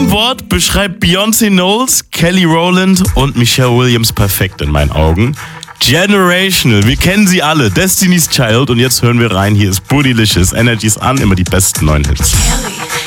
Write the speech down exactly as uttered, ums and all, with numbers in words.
Ein Wort beschreibt Beyoncé Knowles, Kelly Rowland und Michelle Williams perfekt in meinen Augen. Generational, wir kennen sie alle, Destiny's Child und jetzt hören wir rein, hier ist Bootylicious, Energies an, immer die besten neuen Hits. Kelly.